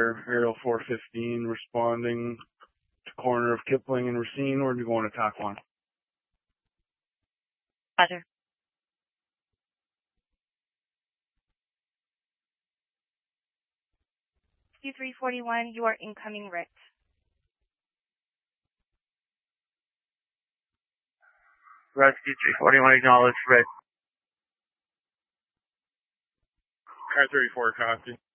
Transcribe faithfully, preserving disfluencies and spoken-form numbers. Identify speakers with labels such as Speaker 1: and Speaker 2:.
Speaker 1: Aerial four fifteen responding to corner of Kipling and Racine. Where do you go on attack one?
Speaker 2: Roger. Q three forty-one, you are incoming Rit.
Speaker 3: Rescue three forty-one, acknowledge Rit.
Speaker 1: Car thirty-four, copy.